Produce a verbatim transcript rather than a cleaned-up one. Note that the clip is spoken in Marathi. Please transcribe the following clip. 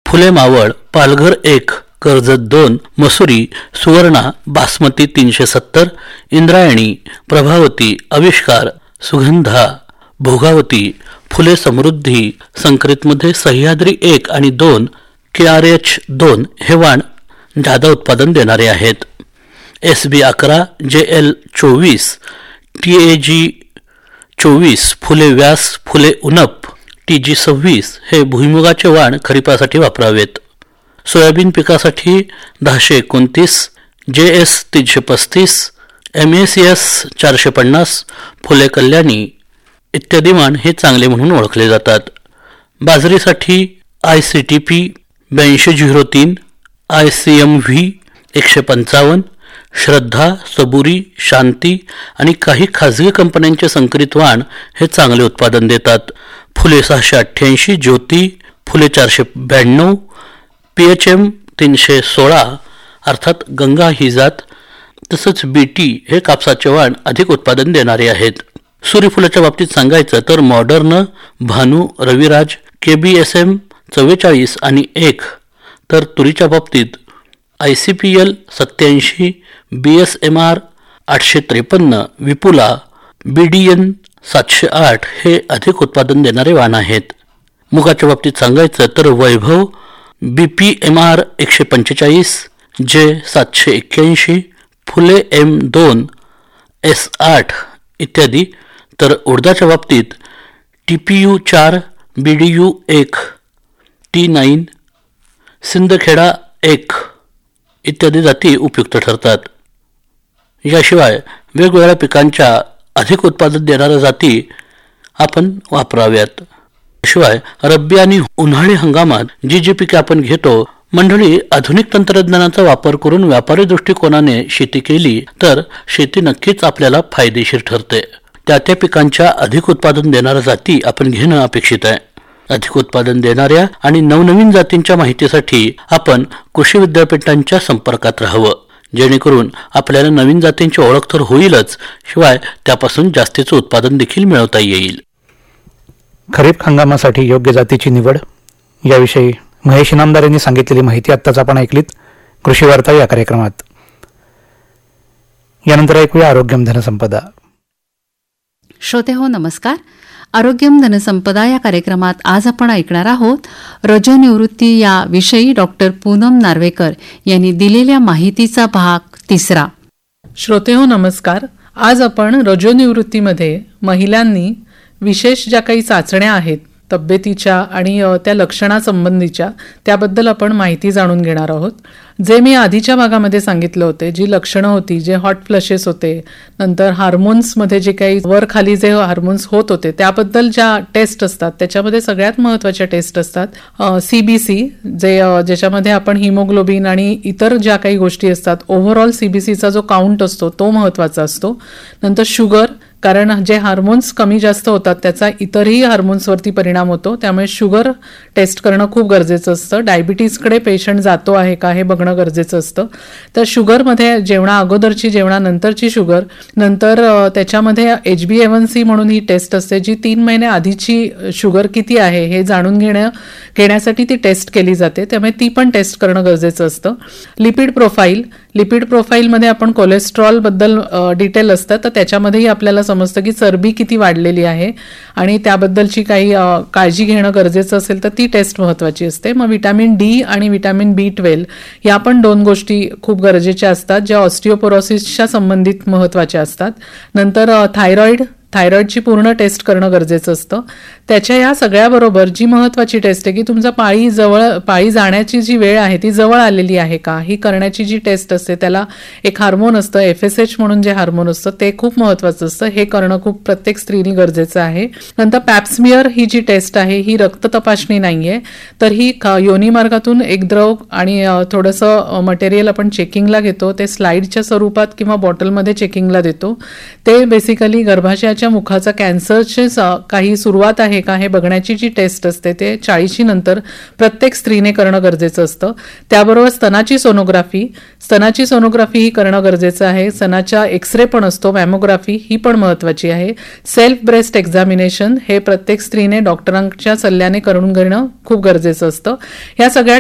फुले मावळ, पालघर एक, कर्जत दोन, मसुरी, सुवर्णा, बासमती तीनशे सत्तर, इंद्रायणी, प्रभावती, आविष्कार, सुगंधा, भोगावती, फुले समृद्धी, संकरितमध्ये सह्याद्री एक आणि दोन, के आर एच दोन हे वाण जादा उत्पादन देणारे आहेत. एस बी अकरा, जे एल चोवीस, टी ए जी चोवीस, फुले व्यास, फुले उनप, टी जी सव्वीस हे भुईमुगाचे वाण खरीपासाठी वापरावेत. सोयाबीन पिकासाठी दहाशे एकोणतीस, जे एस तीनशे पस्तीस, एम एस एस चारशे पन्नास, फुले कल्याणी इत्यादी वाण हे चांगले म्हणून ओळखले जातात. बाजरीसाठी आय सी टी पी ब्याऐंशी झिरो तीन, आय सी एम व्ही एकशे पंचावन्न, श्रद्धा, सबुरी, शांती आणि काही खाजगी कंपन्यांचे संकरित वाण हे चांगले उत्पादन देतात. फुले सहाशे अठ्ठ्याऐंशी, ज्योती, फुले चारशे ब्याण्णव, पी एच एम तीनशे सोळा अर्थात गंगा ही जात, तसंच बी टी हे कापसाचे वाण अधिक उत्पादन देणारे आहेत. सूर्यफुलाच्या बाबतीत सांगायचं तर मॉडर्न, भानू, रविराज, के बी एस एम चव्वेचाळीस आणि एक, तर तुरीच्या बाबतीत आय सी पी एल सत्याऐंशी, बी एस एम आर आठशे त्रेपन्न, विपुला, बी डी एन सातशे आठ हे अधिक उत्पादन देणारे वाण आहेत. मुगाच्या बाबतीत सांगायचं तर वैभव, बी पी एम आर एकशे पंचेचाळीस, जे सातशे एक्क्याऐंशी, फुले एम दोन, एस आठ इत्यादी, तर उडदाच्या बाबतीत टी पी यू चार, बी डी यू एक, टी नाईन, सिंदखेडा एक इत्यादी जाती उपयुक्त ठरतात. याशिवाय वेगवेगळ्या पिकांच्या अधिक उत्पादन देणाऱ्या जाती आपण वापराव्यात. शिवाय रब्बी आणि उन्हाळी हंगामात जी जी पिके आपण घेतो, मंडळी आधुनिक तंत्रज्ञानाचा वापर करून व्यापारी दृष्टिकोनाने शेती केली तर शेती नक्कीच आपल्याला फायदेशीर ठरते. त्या त्या पिकांच्या अधिक उत्पादन देणाऱ्या जाती आपण घेणं अपेक्षित आहे. अधिक उत्पादन देणाऱ्या आणि नवनवीन जातींच्या माहितीसाठी आपण कृषी विद्यापीठांच्या संपर्कात राहावं, जेणेकरून आपल्याला नवीन जातींची ओळख तर होईलच, शिवाय त्यापासून जास्तीचं उत्पादन देखील मिळवता येईल. खरीप हंगामासाठी योग्य जातीची निवड याविषयी महेश इनामदार यांनी सांगितलेली माहिती आत्ताच आपण ऐकलीत कृषी वार्ता या कार्यक्रमात. यानंतर ऐकूया आरोग्यम धनसंपदा. श्रोते हो नमस्कार. आरोग्यम धनसंपदा या कार्यक्रमात आज आपण ऐकणार आहोत रजोनिवृत्ती या विषयी डॉक्टर पूनम नार्वेकर यांनी दिलेल्या माहितीचा भाग तिसरा. श्रोते हो नमस्कार. आज आपण रजोनिवृत्तीमध्ये महिलांनी विशेष ज्या काही चाचण्या आहेत तब्येतीच्या आणि त्या लक्षणासंबंधीच्या, त्याबद्दल आपण माहिती जाणून घेणार आहोत. जे मी आधीच्या भागामध्ये सांगितलं होते, जी लक्षणं होती, जे हॉट फ्लशेस होते, नंतर हार्मोन्समध्ये जे काही वर खाली जे हार्मोन्स होत होते त्याबद्दल ज्या टेस्ट असतात, त्याच्यामध्ये सगळ्यात महत्त्वाच्या टेस्ट असतात सी बी सी, जे ज्याच्यामध्ये आपण हिमोग्लोबिन आणि इतर ज्या काही गोष्टी असतात, ओव्हरऑल सी बी सीचा जो काउंट असतो तो महत्त्वाचा असतो. नंतर शुगर, कारण जे हार्मोन्स कमी जास्त होतात त्याचा इतरही हार्मोन्सवरती परिणाम होतो, त्यामुळे शुगर टेस्ट करणं खूप गरजेचं असतं. डायबिटीजकडे पेशंट जातो आहे का हे बघणं गरजेचं असतं. तर शुगरमध्ये जेवणा अगोदरची, जेवणानंतरची शुगर, नंतर त्याच्यामध्ये एच बी ए वन सी म्हणून ही टेस्ट असते, जी तीन महिने आधीची शुगर किती आहे हे जाणून घेण्या घेण्यासाठी ती टेस्ट केली जाते, त्यामुळे ती पण टेस्ट करणं गरजेचं असतं. लिपिड प्रोफाईल, लिपिड प्रोफाईलमध्ये आपण कोलेस्ट्रॉलबद्दल डिटेल असतं, तर त्याच्यामध्येही आपल्याला समजतं की चरबी किती वाढलेली आहे आणि त्याबद्दलची काही काळजी घेणं गरजेचं असेल तर ती टेस्ट महत्त्वाची असते. मग विटॅमिन डी आणि विटॅमिन बी ट्वेल्व या पण दोन गोष्टी खूप गरजेच्या असतात, ज्या ऑस्टिओपोरोसिसच्या संबंधित महत्त्वाच्या असतात. नंतर थायरॉइड, थायरॉइडची पूर्ण टेस्ट करणं गरजेचं असतं. त्याच्या या सगळ्याबरोबर जी महत्त्वाची टेस्ट आहे की तुमचा पाळी जवळ पाळी जाण्याची जी वेळ आहे ती जवळ आलेली आहे का, ही करण्याची जी टेस्ट असते, त्याला एक हार्मोन असतं एफ एस एच म्हणून, जे हार्मोन असतं ते खूप महत्त्वाचं असतं. हे करणं खूप प्रत्येक स्त्रीनी गरजेचं आहे. नंतर पॅप्समियर ही जी टेस्ट आहे ही रक्त तपासणी नाही आहे, तर ही योनी मार्गातून एक द्रव आणि थोडंसं मटेरियल आपण चेकिंगला घेतो, ते स्लाईडच्या स्वरूपात किंवा बॉटलमध्ये चेकिंगला देतो. ते बेसिकली गर्भाशयाच्या मुखाचा कॅन्सरची काही सुरुवात आहे का हे बघण्याची जी टेस्ट असते ते चाळीशी नंतर प्रत्येक स्त्रीने करणं गरजेचं असतं. त्याबरोबर स्तनाची सोनोग्राफी, स्तनाची सोनोग्राफी ही करणं गरजेचं आहे. स्तनाच्या एक्सरे पण असतो, मॅमोग्राफी ही पण महत्त्वाची आहे. सेल्फ ब्रेस्ट एक्झामिनेशन हे प्रत्येक स्त्रीने डॉक्टरांच्या सल्ल्याने करून घेणं खूप गरजेचं असतं. या सगळ्या